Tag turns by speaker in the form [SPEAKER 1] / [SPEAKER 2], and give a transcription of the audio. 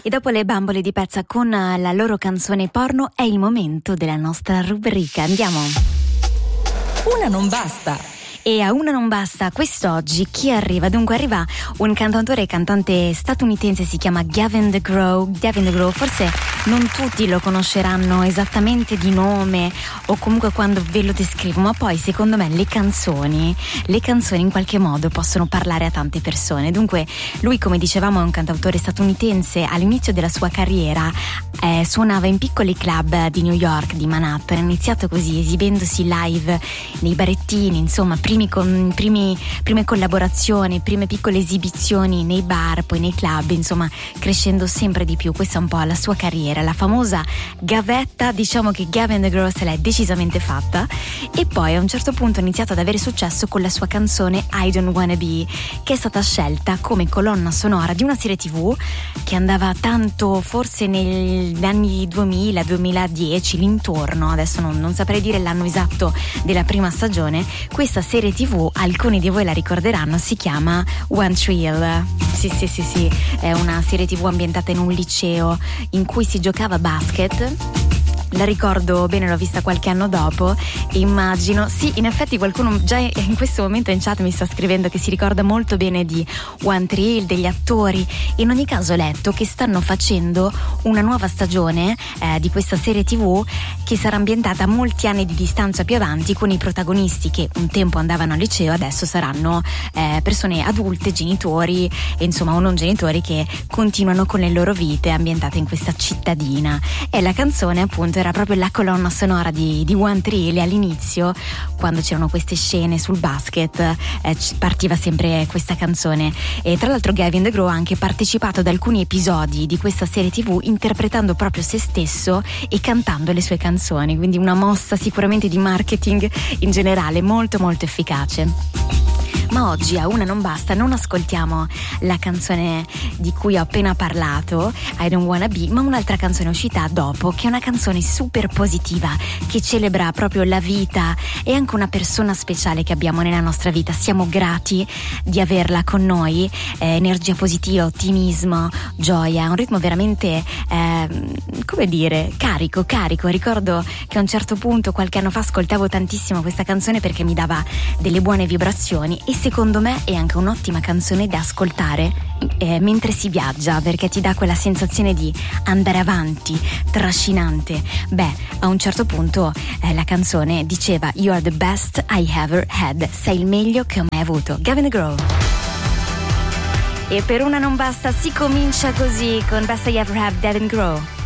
[SPEAKER 1] E dopo le bambole di pezza con la loro canzone porno è il momento della nostra rubrica. Andiamo.
[SPEAKER 2] Una non basta.
[SPEAKER 1] E a una non basta quest'oggi chi arriva? Dunque arriva un cantautore e cantante statunitense, si chiama Gavin DeGraw. Gavin DeGraw, forse non tutti lo conosceranno esattamente di nome o comunque quando ve lo descrivo, ma poi secondo me le canzoni in qualche modo possono parlare a tante persone. Dunque lui, come dicevamo, è un cantautore statunitense. All'inizio della sua carriera suonava in piccoli club di New York, di Manhattan. Ha iniziato così, esibendosi live nei barettini, insomma prime collaborazioni, prime piccole esibizioni nei bar, poi nei club, insomma crescendo sempre di più. Questa è un po' la sua carriera, la famosa gavetta. Diciamo che Gavin DeGraw se l'è decisamente fatta, e poi a un certo punto ha iniziato ad avere successo con la sua canzone I Don't Wanna Be, che è stata scelta come colonna sonora di una serie TV che andava tanto forse negli anni 2000-2010, l'intorno, adesso non saprei dire l'anno esatto della prima stagione. Questa serie TV, alcuni di voi la ricorderanno, si chiama One Tree Hill. Sì, è una serie TV ambientata in un liceo in cui si giocava basket. La ricordo bene, l'ho vista qualche anno dopo e immagino, sì, in effetti qualcuno già in questo momento in chat mi sta scrivendo che si ricorda molto bene di One Tree Hill, degli attori. In ogni caso ho letto che stanno facendo una nuova stagione di questa serie TV che sarà ambientata a molti anni di distanza più avanti, con i protagonisti che un tempo andavano al liceo, adesso saranno persone adulte, genitori, e insomma o non genitori, che continuano con le loro vite ambientate in questa cittadina. E la canzone appunto era proprio la colonna sonora di One Tree Hill. All'inizio, quando c'erano queste scene sul basket, partiva sempre questa canzone. E tra l'altro Gavin DeGraw ha anche partecipato ad alcuni episodi di questa serie TV interpretando proprio se stesso e cantando le sue canzoni, quindi una mossa sicuramente di marketing in generale molto molto efficace. Ma oggi a una non basta, non ascoltiamo la canzone di cui ho appena parlato, I Don't Wanna Be, ma un'altra canzone uscita dopo, che è una canzone super positiva, che celebra proprio la vita e anche una persona speciale che abbiamo nella nostra vita. Siamo grati di averla con noi, energia positiva, ottimismo, gioia, un ritmo veramente, come dire, carico. Ricordo che a un certo punto, qualche anno fa, ascoltavo tantissimo questa canzone perché mi dava delle buone vibrazioni, e secondo me è anche un'ottima canzone da ascoltare mentre si viaggia, perché ti dà quella sensazione di andare avanti, trascinante. A un certo punto la canzone diceva You are the best I ever had, sei il meglio che ho mai avuto. Gavin DeGraw. E per una non basta si comincia così con Best I Ever Had, Gavin DeGraw.